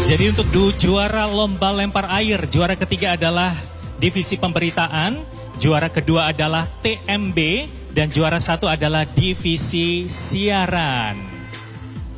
Jadi untuk juara lomba lempar air, juara ketiga adalah divisi pemberitaan, juara kedua adalah TMB, dan juara satu adalah divisi siaran.